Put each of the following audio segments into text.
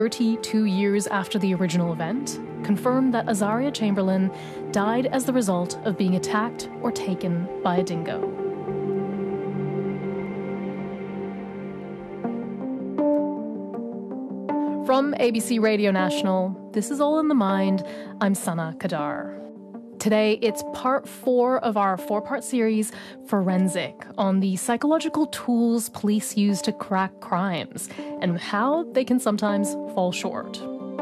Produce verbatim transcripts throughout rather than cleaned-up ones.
thirty-two years after the original event, confirmed that Azaria Chamberlain died as the result of being attacked or taken by a dingo. From A B C Radio National, this is All in the Mind. I'm Sana Kadar. Today, it's part four of our four-part series, Forensic, on the psychological tools police use to crack crimes and how they can sometimes fall short.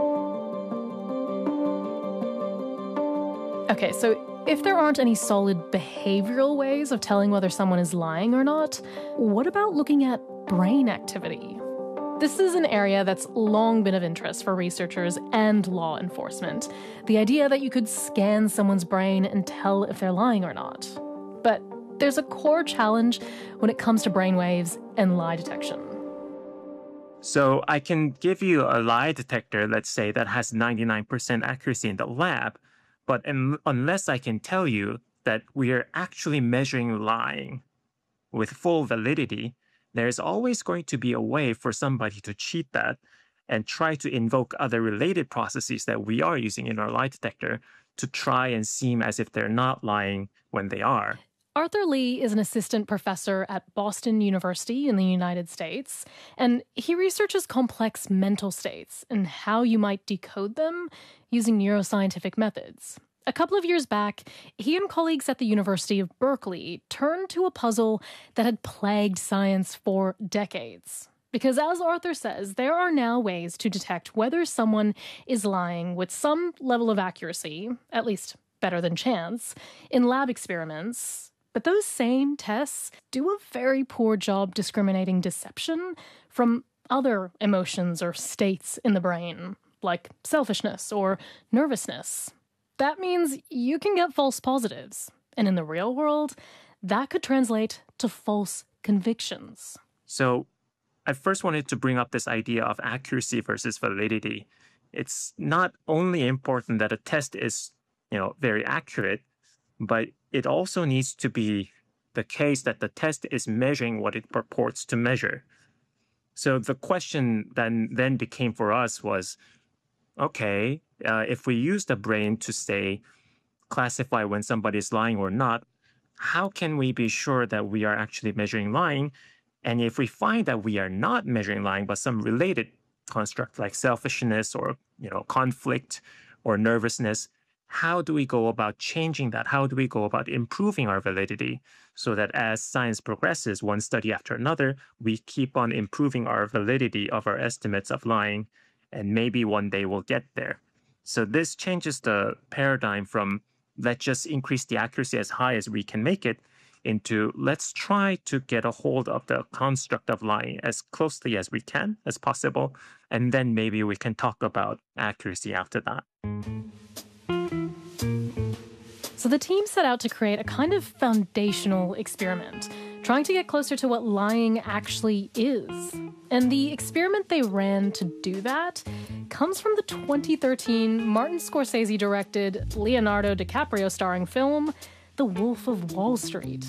Okay, so if there aren't any solid behavioral ways of telling whether someone is lying or not, what about looking at brain activity? This is an area that's long been of interest for researchers and law enforcement. The idea that you could scan someone's brain and tell if they're lying or not. But there's a core challenge when it comes to brainwaves and lie detection. So I can give you a lie detector, let's say, that has ninety-nine percent accuracy in the lab, but un- unless I can tell you that we are actually measuring lying with full validity, there's always going to be a way for somebody to cheat that and try to invoke other related processes that we are using in our lie detector to try and seem as if they're not lying when they are. Arthur Lee is an assistant professor at Boston University in the United States, and he researches complex mental states and how you might decode them using neuroscientific methods. A couple of years back, he and colleagues at the University of Berkeley turned to a puzzle that had plagued science for decades. Because as Arthur says, there are now ways to detect whether someone is lying with some level of accuracy, at least better than chance, in lab experiments. But those same tests do a very poor job discriminating deception from other emotions or states in the brain, like selfishness or nervousness. That means you can get false positives. And in the real world, that could translate to false convictions. So I first wanted to bring up this idea of accuracy versus validity. It's not only important that a test is, you know, very accurate, but it also needs to be the case that the test is measuring what it purports to measure. So the question then, then became for us was, okay, uh, if we use the brain to, say, classify when somebody is lying or not, how can we be sure that we are actually measuring lying? And if we find that we are not measuring lying, but some related construct like selfishness or, you know, conflict or nervousness, how do we go about changing that? How do we go about improving our validity so that as science progresses, one study after another, we keep on improving our validity of our estimates of lying, and maybe one day we'll get there. So this changes the paradigm from let's just increase the accuracy as high as we can make it into let's try to get a hold of the construct of lying as closely as we can, as possible, and then maybe we can talk about accuracy after that. So the team set out to create a kind of foundational experiment, trying to get closer to what lying actually is. And the experiment they ran to do that comes from the twenty thirteen Martin Scorsese-directed, Leonardo DiCaprio-starring film, The Wolf of Wall Street.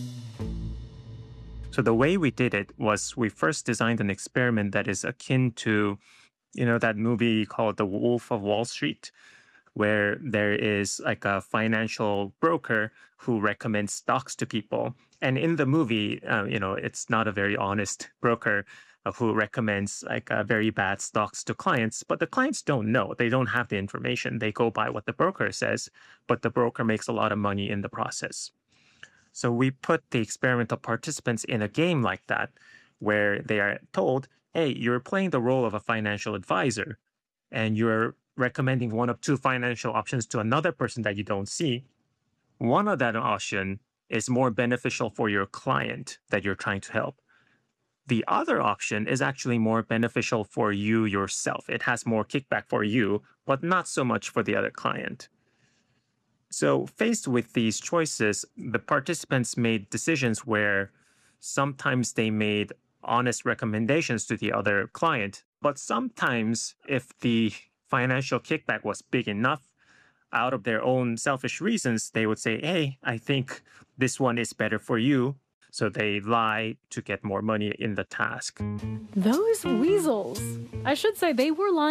So the way we did it was we first designed an experiment that is akin to, you know, that movie called The Wolf of Wall Street, where there is like a financial broker who recommends stocks to people. And in the movie, uh, you know, it's not a very honest broker uh, who recommends like uh, very bad stocks to clients, but the clients don't know. They don't have the information. They go by what the broker says, but the broker makes a lot of money in the process. So we put the experimental participants in a game like that, where they are told, hey, you're playing the role of a financial advisor, and you're recommending one of two financial options to another person that you don't see. One of that option is more beneficial for your client that you're trying to help. The other option is actually more beneficial for you yourself. It has more kickback for you, but not so much for the other client. So faced with these choices, the participants made decisions where sometimes they made honest recommendations to the other client, but sometimes if the financial kickback was big enough, out of their own selfish reasons, they would say, hey, I think this one is better for you. So they lie to get more money in the task. Those weasels. I should say they were lying